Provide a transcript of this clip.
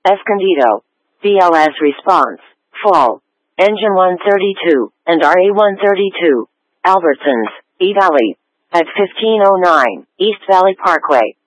Escondido. BLS response. Full. Engine 132, and RE-132. Albertsons, E-Valley. At 1509, East Valley Parkway.